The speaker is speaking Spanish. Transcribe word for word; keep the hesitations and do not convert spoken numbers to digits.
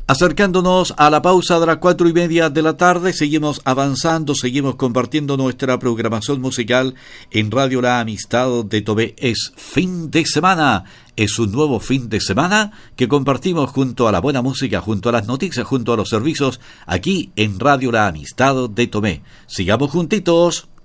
Acercándonos a la pausa de las cuatro y media de la tarde, seguimos avanzando, seguimos compartiendo nuestra programación musical en Radio La Amistad de Tomé. Es fin de semana, es un nuevo fin de semana que compartimos junto a la buena música, junto a las noticias, junto a los servicios, aquí en Radio La Amistad de Tomé. Sigamos juntitos.